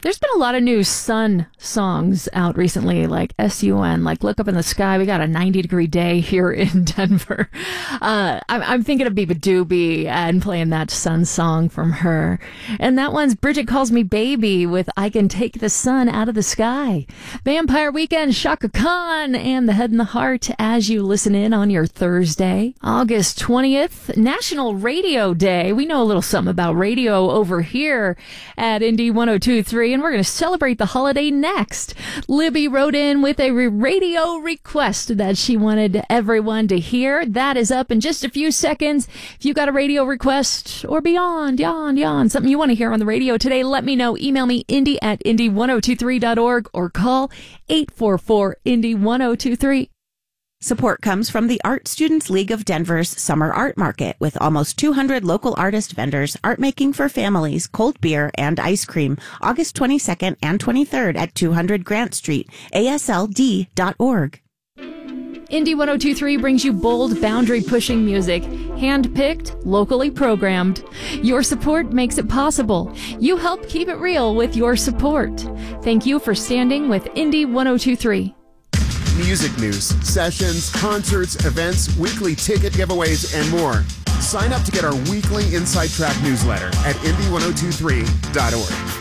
There's been a lot of new sun songs out recently, like S-U-N, like Look Up in the Sky. We got a 90-degree day here in Denver. I'm thinking of Biba Doobie and playing that sun song from her. And that one's Bridget Calls Me Baby with I Can Take the Sun Out of the Sky. Vampire Weekend, Shaka Khan, and The Head and the Heart as you listen in on your Thursday, August 20th, National Radio Day. We know a little something about radio over here at Indy 102.3. And we're going to celebrate the holiday next. Libby wrote in with a radio request that she wanted everyone to hear. That is up in just a few seconds. If you got a radio request or beyond, something you want to hear on the radio today, let me know. Email me, indy@indy1023.org or call 844-INDY-1023. Support comes from the Art Students League of Denver's Summer Art Market with almost 200 local artist vendors, art making for families, cold beer, and ice cream, August 22nd and 23rd at 200 Grant Street, ASLD.org. Indy 102.3 brings you bold, boundary-pushing music, hand-picked, locally programmed. Your support makes it possible. You help keep it real with your support. Thank you for standing with Indy 102.3. Music news, sessions, concerts, events, weekly ticket giveaways, and more. Sign up to get our weekly Inside Track newsletter at indy1023.org.